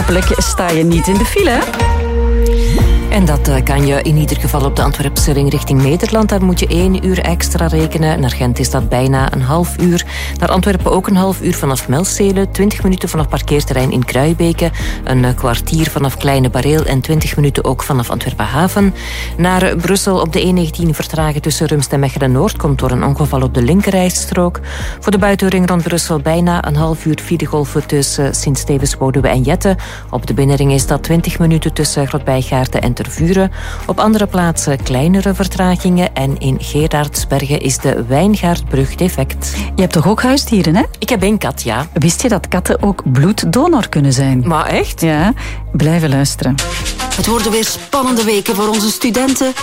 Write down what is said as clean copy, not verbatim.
hopelijk sta je niet in de file, hè? En dat kan je in ieder geval op de Antwerpse ring richting Nederland. Daar moet je 1 uur extra rekenen. Naar Gent is dat bijna een half uur. Naar Antwerpen ook een half uur vanaf Melstelen. 20 minuten vanaf parkeerterrein in Kruijbeke. Een kwartier vanaf Kleine Bareel. En 20 minuten ook vanaf Antwerpen Haven. Naar Brussel op de E19 vertragen tussen Rumst en Mechelen-Noord. Komt door een ongeval op de linkerrijstrook. Voor de buitenring rond Brussel bijna een half uur filegolven tussen Sint-Stevens, Woluwe en Jette. Op de binnenring is dat 20 minuten tussen Grotbijgaarten en Tervuren. Op andere plaatsen kleinere vertragingen. En in Gerardsbergen is de Wijngaardbrug defect. Je hebt toch ook huisdieren, hè? Ik heb 1 kat, ja. Wist je dat katten ook bloeddonor kunnen zijn? Maar echt? Ja, blijven luisteren. Het worden weer spannende weken voor onze studenten.